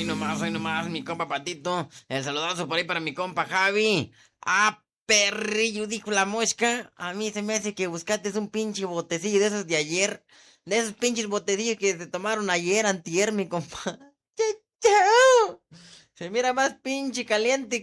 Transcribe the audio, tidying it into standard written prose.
hoy nomás, mi compa Patito. El saludazo por ahí para mi compa Javi. Ah, perrillo, dijo la mosca. A mí se me hace que buscaste un pinche botecillo de esos de ayer. De esos pinches botecillos que se tomaron ayer, antier, mi compa. ¡Chao! Se mira más pinche caliente